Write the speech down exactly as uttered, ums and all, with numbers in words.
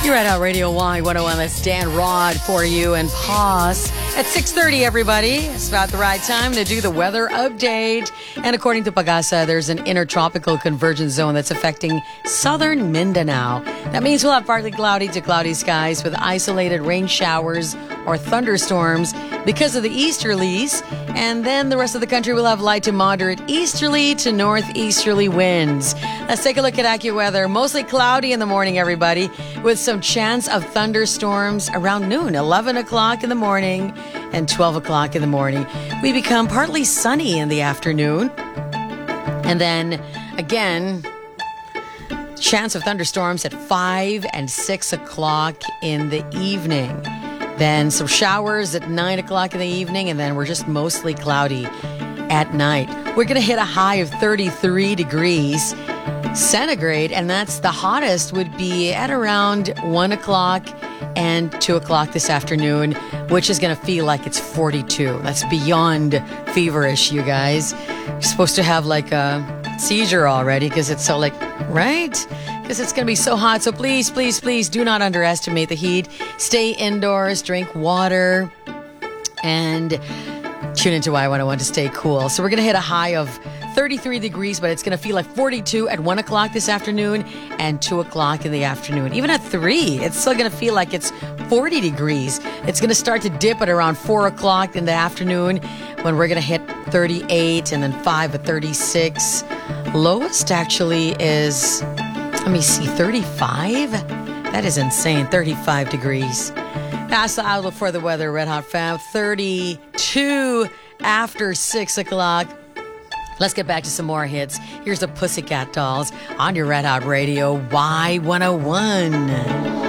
You're right out Radio Y one oh one. That's Dan Rod for you and pause at six thirty, everybody. It's about the right time to do the weather update. And according to Pagasa, there's an intertropical convergence zone that's affecting southern Mindanao. That means we'll have partly cloudy to cloudy skies with isolated rain showers or thunderstorms because of the easterlies. And then the rest of the country will have light to moderate easterly to northeasterly winds. Let's take a look at AccuWeather. Mostly cloudy in the morning, everybody, with some chance of thunderstorms around noon, eleven o'clock in the morning and twelve o'clock in the morning. We become partly sunny in the afternoon. And then, again, chance of thunderstorms at five and six o'clock in the evening. Then some showers at nine o'clock in the evening, and then we're just mostly cloudy at night. We're going to hit a high of thirty-three degrees centigrade, and that's the hottest would be at around one o'clock and two o'clock this afternoon, which is going to feel like it's forty-two. That's beyond feverish, you guys. You're supposed to have like a seizure already because it's so like, right? Because it's going to be so hot. So please, please, please do not underestimate the heat. Stay indoors, drink water, and tune into Y one oh one to stay cool. So we're going to hit a high of thirty-three degrees, but it's going to feel like forty-two at one o'clock this afternoon and two o'clock in the afternoon. Even at three, it's still going to feel like it's forty degrees. It's going to start to dip at around four o'clock in the afternoon when we're going to hit thirty-eight, and then five at thirty-six. Lowest actually is, let me see, thirty-five? That is insane, thirty-five degrees. That's the outlook for the weather, Red Hot Fam. thirty-two after six o'clock. Let's get back to some more hits. Here's the Pussycat Dolls on your Red Hot Radio Y one oh one.